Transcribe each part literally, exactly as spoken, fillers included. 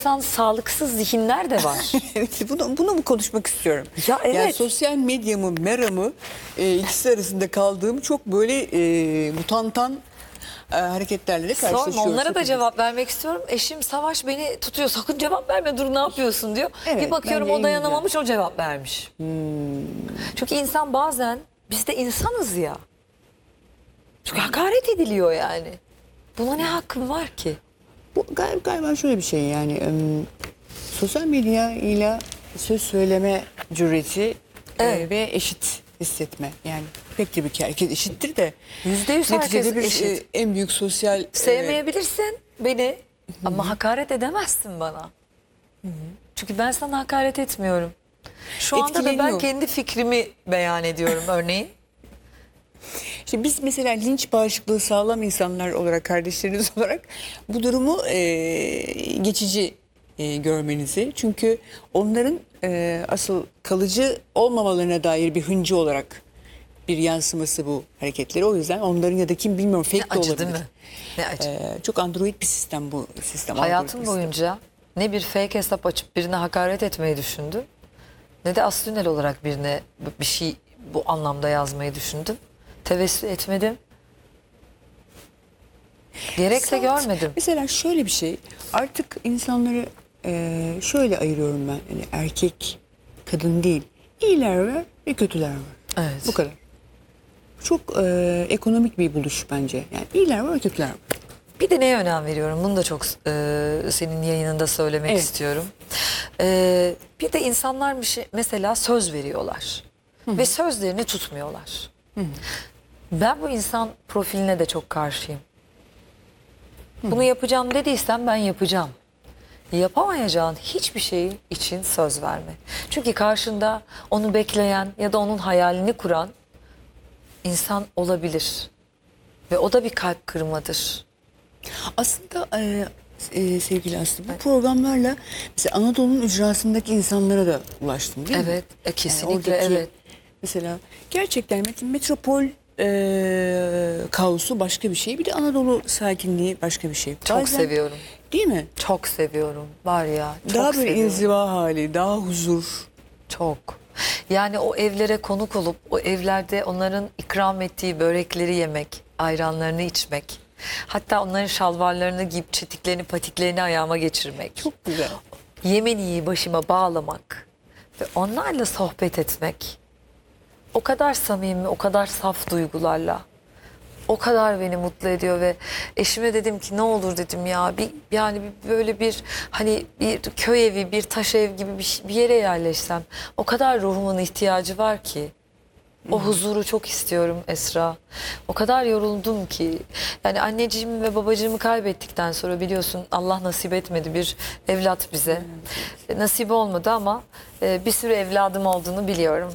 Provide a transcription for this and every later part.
İnsan sağlıksız zihinler de var. Evet, bunu, bunu mu konuşmak istiyorum? Ya evet. Yani sosyal medyamı, meramı e, ikisi arasında kaldığım çok böyle e, mutantan e, hareketlerle de karşılaşıyorum. Sorma, onlara Çok da ilginç. cevap vermek istiyorum. Eşim Savaş beni tutuyor, sakın cevap verme, dur ne yapıyorsun diyor. Evet, bir bakıyorum bence o en dayanamamış, o cevap vermiş. Hmm. Çünkü insan bazen, biz de insanız ya. Çünkü hakaret ediliyor yani. Buna ne hakkım var ki? Bu gal- galiba şöyle bir şey yani em, sosyal medya ile söz söyleme cüreti e, Evet. ve eşit hissetme. Yani pek tabii ki herkes eşittir de Yüzde yüz neticede herkes bir eşit. e, en büyük sosyal e, Sevmeyebilirsin beni ama hakaret edemezsin bana. Çünkü ben sana hakaret etmiyorum. Şu anda da ben Etkileniyor. kendi fikrimi beyan ediyorum örneğin. İşte biz mesela linç bağışıklığı sağlam insanlar olarak, kardeşleriniz olarak bu durumu e, geçici e, görmenizi. Çünkü onların e, asıl kalıcı olmamalarına dair bir hıncı olarak bir yansıması bu hareketleri. O yüzden onların ya da kim bilmiyorum fake Ne de acı olabilir. değil mi? Ne acı. E, çok android bir sistem bu sistem. android Hayatım bir sistem. boyunca ne bir fake hesap açıp birine hakaret etmeyi düşündüm, ne de astünel olarak birine bir şey bu anlamda yazmayı düşündüm. Tevessül etmedim. Gerek de Saat- görmedim. Mesela şöyle bir şey. Artık insanları e, şöyle ayırıyorum ben. Yani erkek, kadın değil. İyiler var ve kötüler var. Evet. Bu kadar. Çok e, ekonomik bir buluş bence. Yani iyiler var ve kötüler var. Bir de neye önem veriyorum? Bunu da çok e, senin yayınında söylemek Evet. istiyorum. E, bir de insanlar bir şey, mesela söz veriyorlar. Ve sözlerini tutmuyorlar. Ben bu insan profiline de çok karşıyım. Bunu yapacağım dediysen ben yapacağım. Yapamayacağın hiçbir şey için söz verme. Çünkü karşında onu bekleyen ya da onun hayalini kuran insan olabilir. Ve o da bir kalp kırmadır. Aslında e, e, sevgili Aslı bu programlarla mesela Anadolu'nun ücrasındaki insanlara da ulaştım değil mi? Evet, e, Yani kesinlikle oradaki evet. Mesela gerçekten met- metropol e, kaosu başka bir şey. Bir de Anadolu sakinliği başka bir şey. Çok Bazen- seviyorum. Değil mi? Çok seviyorum. Var ya. Çok Daha böyle seviyorum. inziva hali, daha huzur. Çok. Yani o evlere konuk olup o evlerde onların ikram ettiği börekleri yemek, ayranlarını içmek. Hatta onların şalvarlarını giyip çetiklerini, patiklerini ayağıma geçirmek. Çok güzel. Yemeniyi başıma bağlamak ve onlarla sohbet etmek. O kadar samimi, o kadar saf duygularla. O kadar beni mutlu ediyor ve eşime dedim ki ne olur dedim ya bir yani bir, böyle bir hani bir köy evi, bir taş ev gibi bir, bir yere yerleşsem. O kadar ruhumun ihtiyacı var ki. O huzuru çok istiyorum Esra. O kadar yoruldum ki. Yani anneciğimi ve babacığımı kaybettikten sonra biliyorsun Allah nasip etmedi bir evlat bize. E, Nasip olmadı ama e, bir sürü evladım olduğunu biliyorum.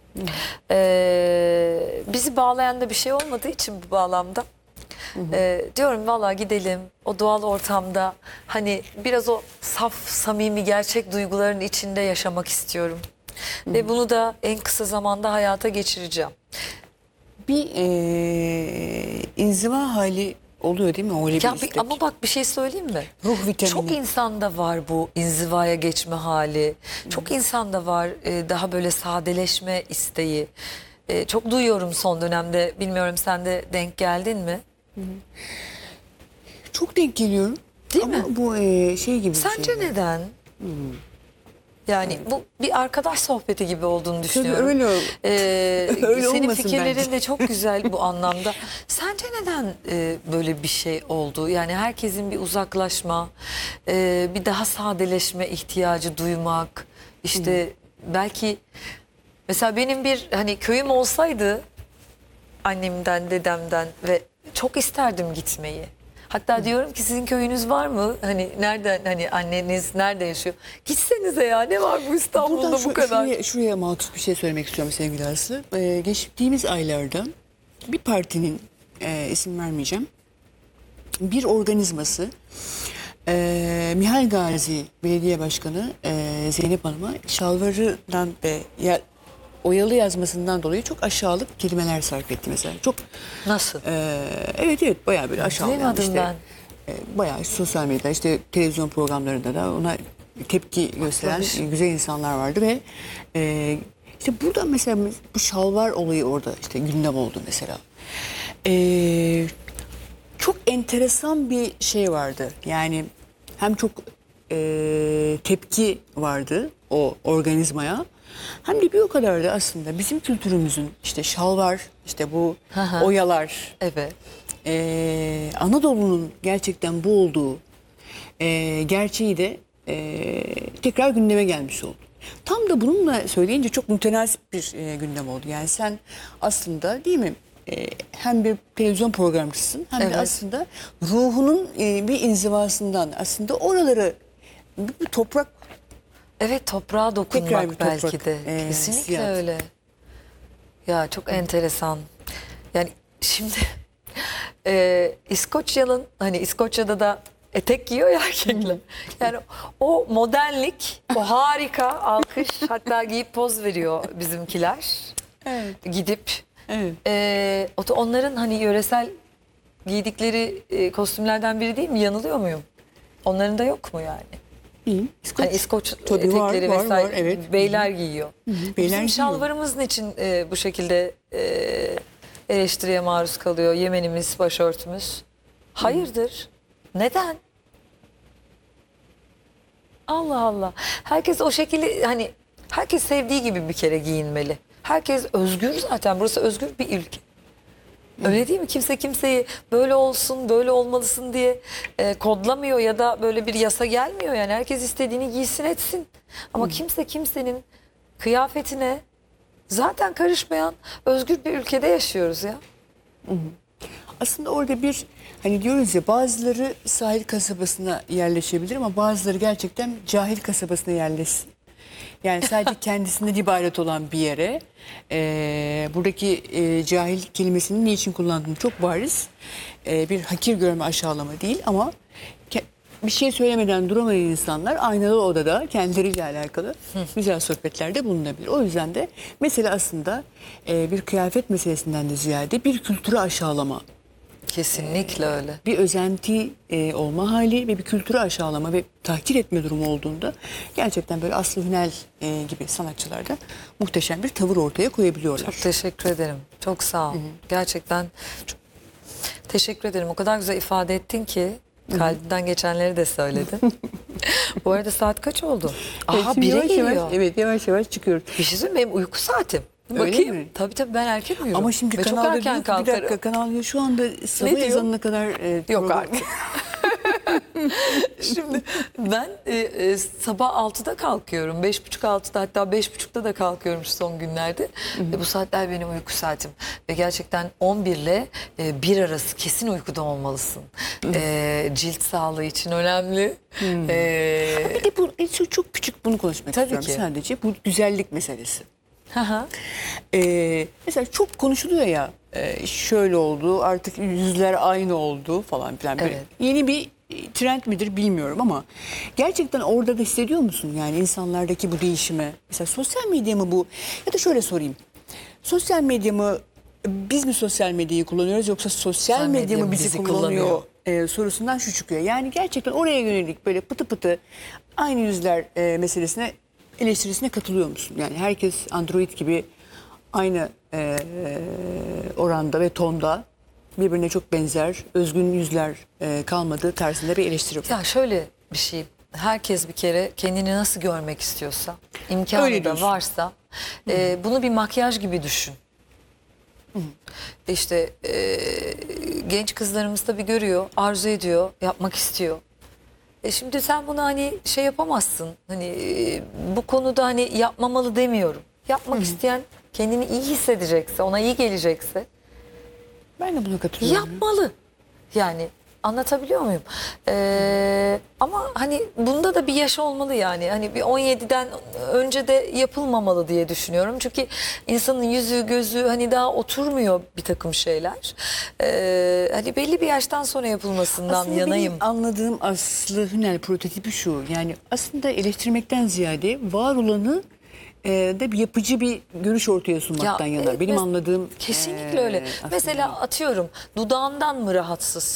E, bizi bağlayan da bir şey olmadığı için bu bağlamda. E, diyorum vallahi gidelim o doğal ortamda hani biraz o saf, samimi, gerçek duyguların içinde yaşamak istiyorum. Ve bunu da en kısa zamanda hayata geçireceğim. Bir e, inziva hali oluyor değil mi? Öyle bir Ya bir- istek. ama bak bir şey söyleyeyim mi? Ruh vitamini. Çok insanda var bu inzivaya geçme hali. Çok insanda var e, daha böyle sadeleşme isteği. E, çok duyuyorum son dönemde. Bilmiyorum sen de denk geldin mi? Çok denk geliyorum. Değil ama mi? bu e, şey gibi bir Sence şey. neden? Yani bu bir arkadaş sohbeti gibi olduğunu düşünüyorum. öyle ol- Ee, Öyle senin olmasın fikirlerin bence. de çok güzel bu anlamda. Sence neden e, böyle bir şey oldu? Yani herkesin bir uzaklaşma, e, bir daha sadeleşme ihtiyacı duymak. İşte belki mesela benim bir hani köyüm olsaydı annemden, dedemden ve çok isterdim gitmeyi. Hatta diyorum ki sizin köyünüz var mı? Hani nereden hani anneniz nerede yaşıyor? Gitsenize ya ne var bu İstanbul'da Buradan bu şu- kadar? Şuraya, şuraya matuf bir şey söylemek istiyorum sevgili Aslı. Ee, geçtiğimiz aylarda bir partinin e, isim vermeyeceğim. Bir organizması e, Mihal Gazi Belediye Başkanı e, Zeynep Hanım'a şalvarından ve ya, oyalı yazmasından dolayı çok aşağılık kelimeler sarf etti mesela. Çok Nasıl? e, evet evet bayağı böyle aşağılayan Duymadım işte. ben. bayağı sosyal medyada, işte televizyon programlarında da ona tepki gösteren Tabii. güzel insanlar vardı ve e, işte burada mesela bu şalvar olayı orada işte gündem oldu mesela. E, çok enteresan bir şey vardı. Yani hem çok e, tepki vardı o organizmaya, hem de bir o kadar da aslında bizim kültürümüzün işte şalvar, işte bu Hı hı. oyalar, Evet. ee, Anadolu'nun gerçekten bu olduğu e, gerçeği de e, tekrar gündeme gelmiş oldu. Tam da bununla söyleyince çok mütenasip bir e, gündem oldu. Yani sen aslında, değil mi, e, hem bir televizyon programcısın hem Evet. de aslında ruhunun e, bir inzivasından aslında oraları bir, bir toprak. Evet, toprağa dokunmak Tekrar bir toprak, belki de. e, Kesinlikle hissiyat. öyle. Ya çok enteresan. Yani şimdi e, İskoçya'nın, hani İskoçya'da da etek giyiyor ya erkekler. Yani o modernlik, o harika alkış, hatta giyip poz veriyor bizimkiler. Evet. Gidip Evet. e, o da onların hani yöresel giydikleri e, kostümlerden biri değil mi? Yanılıyor muyum? Onların da yok mu yani? İyi. İskoç. Hani İskoç Tabii var, etekleri var, vesaire var, evet. beyler giyiyor. beyler Bizim giyiyor. şalvarımız niçin e, bu şekilde e, eleştiriye maruz kalıyor? Yemenimiz, başörtümüz. Hayırdır? Neden? Allah Allah. Herkes o şekilde, hani herkes sevdiği gibi bir kere giyinmeli. Herkes özgür zaten. Burası özgür bir ülke. Öyle değil mi? Kimse kimseyi böyle olsun, böyle olmalısın diye e, kodlamıyor ya da böyle bir yasa gelmiyor. Yani herkes istediğini giysin etsin. Ama kimse kimsenin kıyafetine zaten karışmayan özgür bir ülkede yaşıyoruz ya. Aslında orada bir, hani diyoruz ya, bazıları sahil kasabasına yerleşebilir ama bazıları gerçekten cahil kasabasına yerleşsin. Yani sadece kendisinden ibaret olan bir yere, e, buradaki e, cahil kelimesini niçin kullandığım çok bariz. E, bir hakir görme, aşağılama değil ama ke- bir şey söylemeden duramayan insanlar aynalı odada kendileriyle alakalı güzel sohbetlerde bulunabilir. O yüzden de mesele aslında e, bir kıyafet meselesinden de ziyade bir kültürü aşağılama, Kesinlikle öyle. bir özenti e, olma hali ve bir kültürü aşağılama ve tahkir etme durumu olduğunda gerçekten böyle Aslı Hünel e, gibi sanatçılar da muhteşem bir tavır ortaya koyabiliyorlar. Çok teşekkür ederim. Çok sağ ol. Gerçekten çok teşekkür ederim. O kadar güzel ifade ettin ki kalbimden geçenleri de söyledin. Bu arada saat kaç oldu? Evet, Aha şimdi bire yavaş geliyor. yavaş, evet, yavaş yavaş çıkıyoruz. Bir şey söyleyeyim mi? Benim uyku saatim. Öyle Bakayım. mi? Tabii tabii, ben erken uyuyorum. Ama şimdi Ve çok kanalda erken diyor ki, bir kalkarım. dakika, kanal diyor şu anda sabah diyor? ezanına kadar e, Yok program- artık. Şimdi ben e, e, sabah altıda kalkıyorum. Beş buçuk altıda, hatta beş buçukta da kalkıyorum şu son günlerde. Ve bu saatler benim uyku saatim. Ve gerçekten on bir ile bir arası kesin uykuda olmalısın. E, cilt sağlığı için önemli. E, Bir de bu e, çok, çok küçük, bunu konuşmak Tabii istiyorum ki. sadece. Bu güzellik meselesi. hı hı. Ee, mesela çok konuşuluyor ya, e, şöyle oldu, artık yüzler aynı oldu falan filan. Böyle Evet. yeni bir e, trend midir bilmiyorum ama gerçekten orada da hissediyor musun yani insanlardaki bu değişimi? Mesela sosyal medya mı bu, ya da şöyle sorayım, sosyal medya mı, biz mi sosyal medyayı kullanıyoruz yoksa sosyal Sosyal medya medya mı mı bizi, bizi kullanıyor, kullanıyor? e, sorusundan şu çıkıyor. Yani gerçekten oraya yönelik böyle pıtı pıtı aynı yüzler e, meselesine, eleştirisine katılıyor musun? Yani herkes android gibi aynı e, oranda ve tonda birbirine çok benzer, özgün yüzler e, kalmadığı tarzında bir eleştiri var. Ya şöyle bir şey. Herkes bir kere kendini nasıl görmek istiyorsa, imkanı Öyle da diyorsun. varsa e, bunu bir makyaj gibi düşün. İşte e, genç kızlarımız tabii görüyor, arzu ediyor, yapmak istiyor. E şimdi sen bunu hani şey yapamazsın. Hani e, bu konuda hani yapmamalı demiyorum. Yapmak isteyen, kendini iyi hissedecekse, ona iyi gelecekse Ben de buna katılıyorum. yapmalı. Yani anlatabiliyor muyum? Ee, ama hani bunda da bir yaş olmalı yani. Hani bir on yediden önce de yapılmamalı diye düşünüyorum. Çünkü insanın yüzü gözü hani daha oturmuyor bir takım şeyler. Ee, hani belli bir yaştan sonra yapılmasından Aslında yanayım. benim anladığım Aslı Hünel prototipi şu. Yani aslında eleştirmekten ziyade var olanı e, da bir yapıcı bir görüş ortaya sunmaktan yana. evet, Benim mes- anladığım Kesinlikle e, öyle. aslında. Mesela atıyorum, dudağından mı rahatsızsın?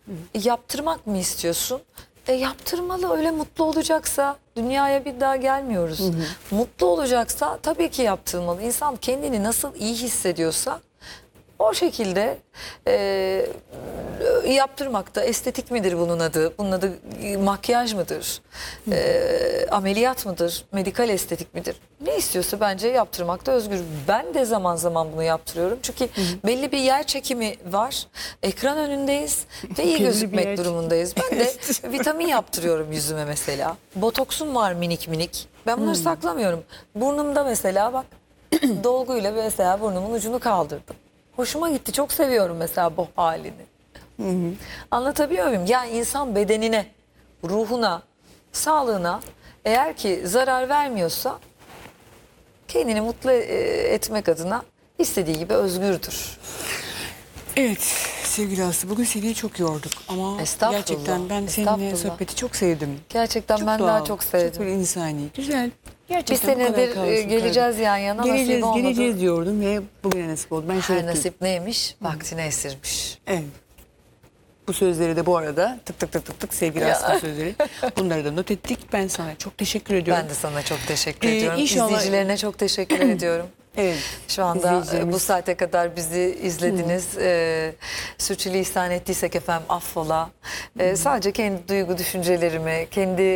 E, yaptırmak mı istiyorsun? E, yaptırmalı, öyle mutlu olacaksa dünyaya bir daha gelmiyoruz. Mutlu olacaksa tabii ki yaptırmalı. İnsan kendini nasıl iyi hissediyorsa o şekilde e, yaptırmakta. Estetik midir bunun adı? Bunun adı makyaj mıdır? E, ameliyat mıdır? Medikal estetik midir? Ne istiyorsa bence yaptırmakta özgür. Ben de zaman zaman bunu yaptırıyorum. Çünkü belli bir yer çekimi var. Ekran önündeyiz ve iyi Belli bir gözükmek yer- durumundayız. Ben de vitamin yaptırıyorum yüzüme mesela. Botoksum var minik minik. Ben bunları saklamıyorum. Burnumda mesela bak dolguyla mesela burnumun ucunu kaldırdım. Hoşuma gitti. Çok seviyorum mesela bu halini. Anlatabiliyor muyum? Yani insan bedenine, ruhuna, sağlığına eğer ki zarar vermiyorsa kendini mutlu e, etmek adına istediği gibi özgürdür. Evet sevgili Aslı, bugün seni çok yorduk ama Estağfurullah, gerçekten ben seninle estağfurullah. sohbeti çok sevdim. Gerçekten Çok ben doğal, daha çok sevdim. Çok böyle insani, güzel. Bir Gerçekten bu kadar senedir kalsın e, geleceğiz yan yana, Geleceğiz, nasip olmadı. geleceğiz diyordum ve bugüne nasip oldu. Ben Her şerefliyim. nasip neymiş? Vaktine esirmiş. Evet. Bu sözleri de bu arada tık tık tık tık tık sevgili Ya. Aslı sözleri. Bunları da not ettik. Ben sana çok teşekkür ediyorum. Ben de sana çok teşekkür Ee, ediyorum. inşallah- İzleyicilerine çok teşekkür ediyorum. Evet. Şu anda İzleyicilerimiz- e, bu saate kadar bizi izlediniz. Ee, sürçülisan ettiysek efendim affola. Ee, sadece kendi duygu düşüncelerimi,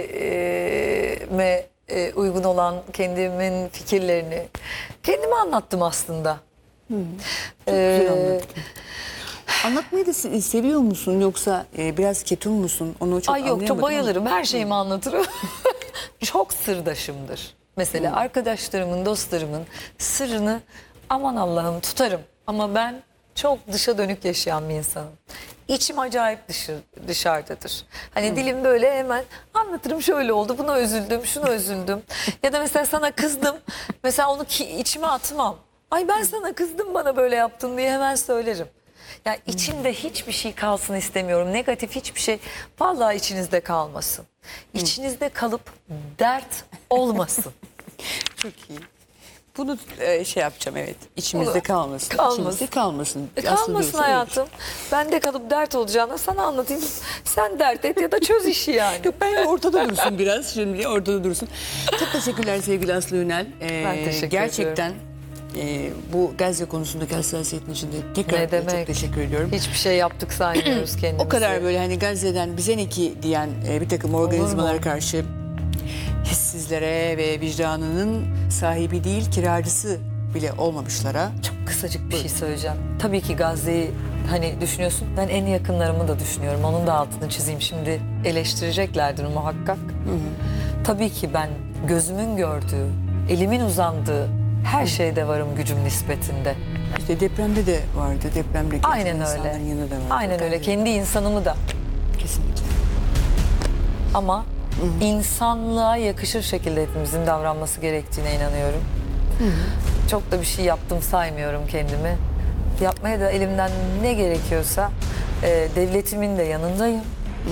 kendime e, uygun olan kendimin fikirlerini kendime anlattım aslında. Çok Ee, güzel anlattın. Anlatmayı da se- seviyor musun yoksa e, biraz ketum musun? Onu çok Ay yok, anlayamadım çok ama- bayılırım. Her şeyimi anlatırım. Çok sırdaşımdır. Mesela arkadaşlarımın, dostlarımın sırrını aman Allah'ım tutarım. Ama ben çok dışa dönük yaşayan bir insanım. İçim acayip dışı, dışarıdadır. Hani dilim böyle hemen anlatırım, şöyle oldu, buna üzüldüm, şuna üzüldüm. Ya da mesela sana kızdım. Mesela onu ki, içime atmam. Ay ben sana kızdım, bana böyle yaptın diye hemen söylerim. Yani içimde hiçbir şey kalsın istemiyorum. Negatif hiçbir şey vallahi içinizde kalmasın. İçinizde kalıp dert olmasın. Çok iyi. Bunu e, şey yapacağım, evet. İçimizde Bunu- kalmasın. kalmasın. İçimizde kalmasın. E, Aslı kalmasın diyorsa hayatım. Ben de kalıp dert olacağına sana anlatayım. Sen dert et ya da çöz işi yani. öyle. Yok, ben ortada dursun biraz. Şimdi ortada dursun. Çok teşekkürler sevgili Aslı Ünal. Ee, Ben teşekkür gerçekten e, bu Gazze konusundaki hassasiyetin için de tekrar Ne çok demek? teşekkür ediyorum. Hiçbir şey yaptık saymıyoruz kendimizi. O kadar böyle hani Gazze'den bize ne ki diyen e, bir takım organizmalara karşı hissizlere ve vicdanının sahibi değil kiracısı bile olmamışlara. Çok kısacık bir şey söyleyeceğim. Tabii ki Gazze'yi hani düşünüyorsun. Ben en yakınlarımı da düşünüyorum. Onun da altını çizeyim. Şimdi eleştireceklerdir muhakkak. Tabii ki ben gözümün gördüğü, elimin uzandığı her şeyde varım gücüm nispetinde. İşte depremde de vardı. Depremdeki Aynen insanların öyle. yanında da vardı. Aynen öyle. Gazze. Kendi insanımı da. Kesinlikle. Ama insanlığa yakışır şekilde hepimizin davranması gerektiğine inanıyorum. Çok da bir şey yaptım saymıyorum kendimi. Yapmaya da elimden ne gerekiyorsa e, devletimin de yanındayım.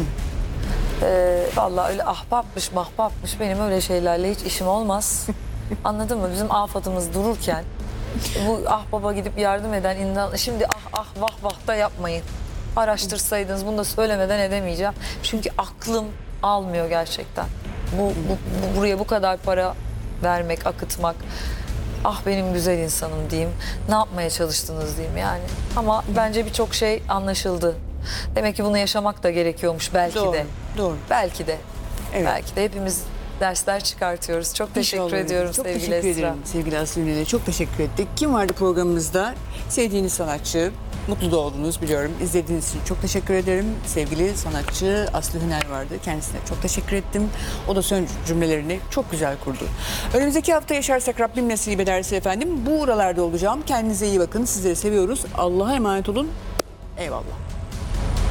E, vallahi öyle ahbapmış mahbapmış, benim öyle şeylerle hiç işim olmaz. Anladın mı? Bizim afatımız dururken bu ahbaba gidip yardım eden insan, şimdi ah ah vah vah da yapmayın. Araştırsaydınız, bunu da söylemeden edemeyeceğim. Çünkü aklım almıyor gerçekten. Bu, bu, bu- buraya bu kadar para vermek, akıtmak. Ah benim güzel insanım diyeyim. Ne yapmaya çalıştınız diyeyim yani. Ama bence birçok şey anlaşıldı. Demek ki bunu yaşamak da gerekiyormuş belki Doğru, de. doğru. Belki de. Evet. Belki de hepimiz dersler çıkartıyoruz. Çok teşekkür İnşallah. ediyorum Çok sevgili teşekkür Esra. ederim sevgili Aslı Ünal'e. Çok teşekkür ettik. Kim vardı programımızda? Sevdiğiniz sanatçı, mutlu da oldunuz biliyorum. İzlediğiniz için çok teşekkür ederim. Sevgili sanatçı Aslı Ünal vardı. Kendisine çok teşekkür ettim. O da son cümlelerini çok güzel kurdu. Önümüzdeki hafta yaşarsak Rabbim nasip ederse efendim bu oralarda olacağım. Kendinize iyi bakın. Sizleri seviyoruz. Allah'a emanet olun. Eyvallah.